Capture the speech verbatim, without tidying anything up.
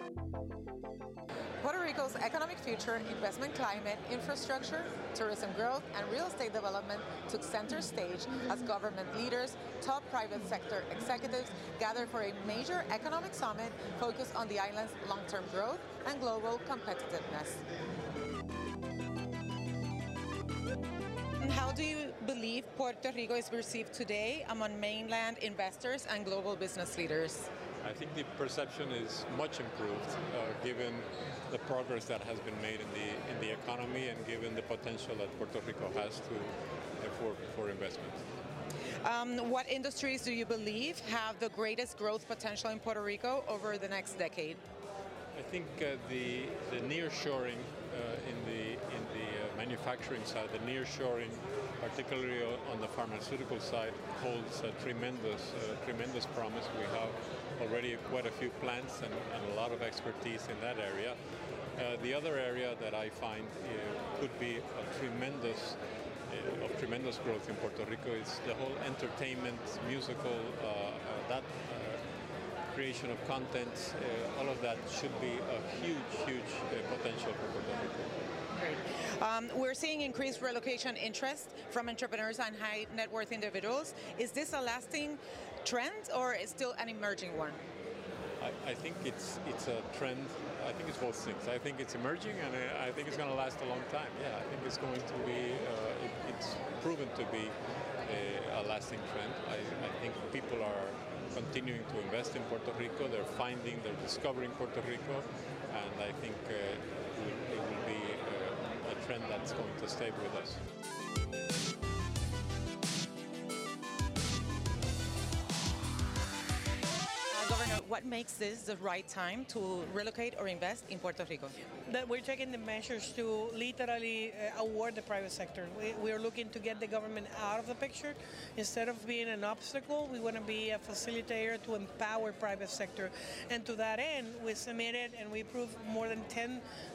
Puerto Rico's economic future, investment climate, infrastructure, tourism growth, and real estate development took center stage as government leaders, top private sector executives gathered for a major economic summit focused on the island's long-term growth and global competitiveness. And how do you believe Puerto Rico is perceived today among mainland investors and global business leaders? I think the perception is much improved, uh, given the progress that has been made in the in the economy and given the potential that Puerto Rico has to uh, for for investment. Um, what industries do you believe have the greatest growth potential in Puerto Rico over the next decade? I think uh, the the nearshoring uh, in the in the uh, manufacturing side, the nearshoring, particularly on the pharmaceutical side, holds a tremendous uh, tremendous promise. We have already quite a few plants and, and a lot of expertise in that area. Uh, the other area that I find uh, could be a tremendous uh, of tremendous growth in Puerto Rico is the whole entertainment, musical, uh, uh, that. Uh, creation of content, uh, all of that should be a huge, huge uh, potential for Puerto Rico. Great. Um, we're seeing increased relocation interest from entrepreneurs and high net worth individuals. Is this a lasting trend or is still an emerging one? I, I think it's it's a trend. I think it's both things. I think it's emerging, and I think it's going to last a long time. Yeah, I think it's going to be. Uh, it, it's proven to be a, a lasting trend. I, I think people are continuing to invest in Puerto Rico. They're finding, they're discovering Puerto Rico, and I think uh, it, will, it will be uh, a trend that's going to stay with us. Governor, what makes this the right time to relocate or invest in Puerto Rico? That we're taking the measures to literally uh, award the private sector. We, we're looking to get the government out of the picture. Instead of being an obstacle, we want to be a facilitator to empower private sector. And to that end, we submitted and we approved more than ten